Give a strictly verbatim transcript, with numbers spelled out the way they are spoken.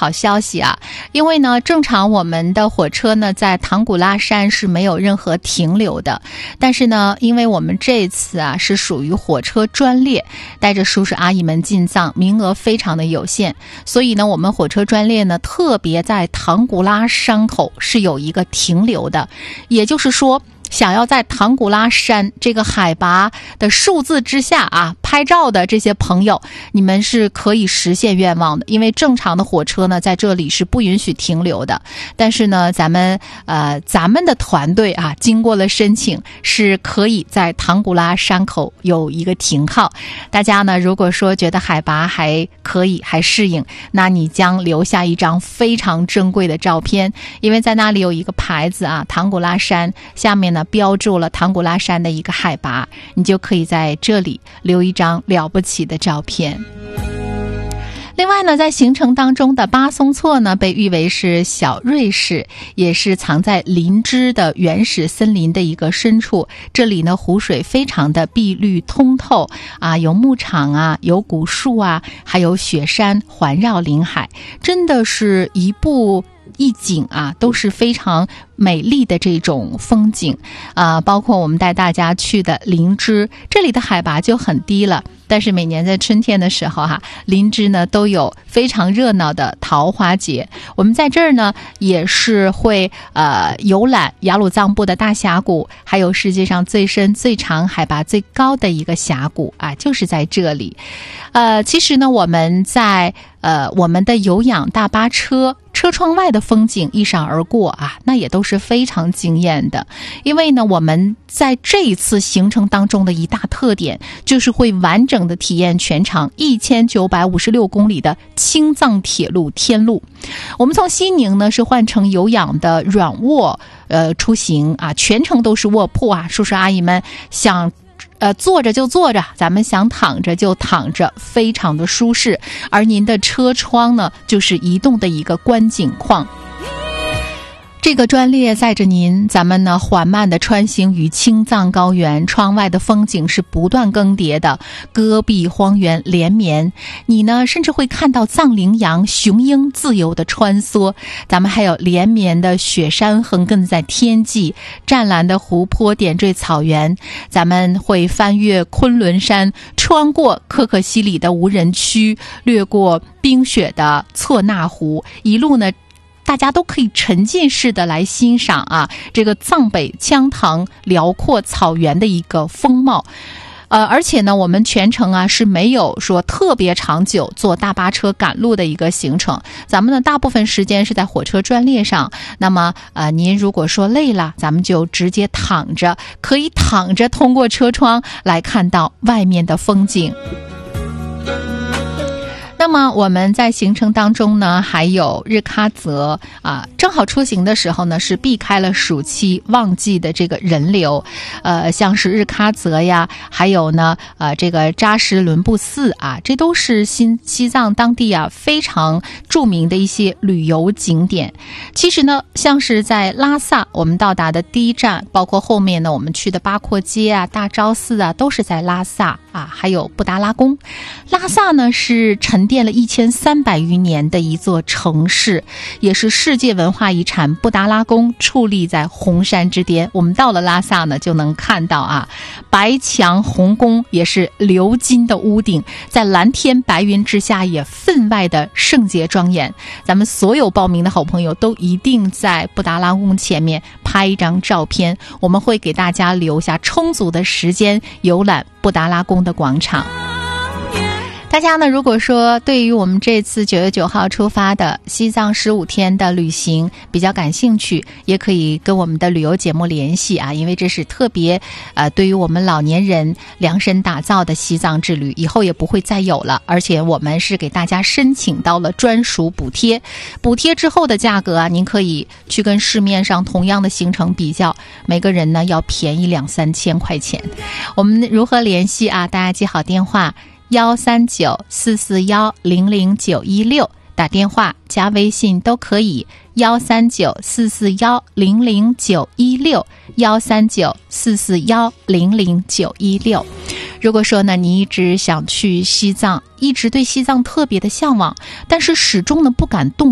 好消息啊，因为呢，正常我们的火车呢在唐古拉山是没有任何停留的，但是呢，因为我们这次啊是属于火车专列，带着叔叔阿姨们进藏，名额非常的有限，所以呢，我们火车专列呢特别在唐古拉山口是有一个停留的，也就是说，想要在唐古拉山这个海拔的数字之下啊拍照的这些朋友，你们是可以实现愿望的，因为正常的火车呢在这里是不允许停留的。但是呢，咱们呃咱们的团队啊，经过了申请，是可以在唐古拉山口有一个停靠。大家呢，如果说觉得海拔还可以，还适应，那你将留下一张非常珍贵的照片，因为在那里有一个牌子啊，唐古拉山下面呢标注了唐古拉山的一个海拔，你就可以在这里留一张了不起的照片。另外呢，在行程当中的巴松措呢，被誉为是小瑞士，也是藏在林芝的原始森林的一个深处。这里呢，湖水非常的碧绿通透啊，有牧场啊，有古树啊，还有雪山环绕临海，真的是一步一景啊，都是非常美丽的这种风景啊、呃，包括我们带大家去的林芝，这里的海拔就很低了，但是每年在春天的时候哈、啊，林芝呢都有非常热闹的桃花节。我们在这儿呢也是会呃游览雅鲁藏布的大峡谷，还有世界上最深最长海拔最高的一个峡谷啊，就是在这里。呃，其实呢我们在呃我们的有氧大巴车车窗外的风景一闪而过啊，那也都是非常惊艳的。因为呢，我们在这一次行程当中的一大特点，就是会完整的体验全长一千九百五十六公里的青藏铁路天路。我们从西宁呢是换成有氧的软卧呃出行啊，全程都是卧铺啊，叔叔阿姨们想呃，坐着就坐着，咱们想躺着就躺着，非常的舒适。而您的车窗呢，就是移动的一个观景框。这个专列载着您，咱们呢缓慢地穿行于青藏高原，窗外的风景是不断更迭的，戈壁荒原连绵，你呢甚至会看到藏羚羊、雄鹰自由地穿梭，咱们还有连绵的雪山横亘在天际，湛蓝的湖泊点缀草原，咱们会翻越昆仑山，穿过可可西里的无人区，掠过冰雪的错那湖，一路呢大家都可以沉浸式的来欣赏啊，这个藏北羌塘辽阔草原的一个风貌。呃，而且呢，我们全程啊是没有说特别长久坐大巴车赶路的一个行程，咱们呢大部分时间是在火车专列上。那么呃，您如果说累了，咱们就直接躺着，可以躺着通过车窗来看到外面的风景。那么我们在行程当中呢，还有日喀则啊，正好出行的时候呢，是避开了暑期旺季的这个人流，呃，像是日喀则呀，还有呢，呃，这个扎什伦布寺啊，这都是新西藏当地啊非常著名的一些旅游景点。其实呢，像是在拉萨，我们到达的第一站，包括后面呢我们去的八廓街啊、大昭寺啊，都是在拉萨啊，还有布达拉宫。拉萨呢是沉淀了一千三百余年的一座城市，也是世界文化遗产。布达拉宫矗立在红山之巅，我们到了拉萨呢就能看到啊，白墙红宫，也是鎏金的屋顶，在蓝天白云之下也分外的圣洁庄严。咱们所有报名的好朋友都一定在布达拉宫前面拍一张照片，我们会给大家留下充足的时间游览布达拉宫的广场。大家呢，如果说对于我们这次九月九号出发的西藏十五天的旅行比较感兴趣，也可以跟我们的旅游节目联系啊，因为这是特别呃对于我们老年人量身打造的西藏之旅，以后也不会再有了。而且我们是给大家申请到了专属补贴，补贴之后的价格啊，您可以去跟市面上同样的行程比较，每个人呢要便宜两三千块钱。我们如何联系啊？大家记好电话。幺三九四四幺零零九一六，打电话加微信都可以。幺三九四四幺零零九一六，幺三九四四幺零零九一六。如果说呢，你一直想去西藏，一直对西藏特别的向往，但是始终呢不敢动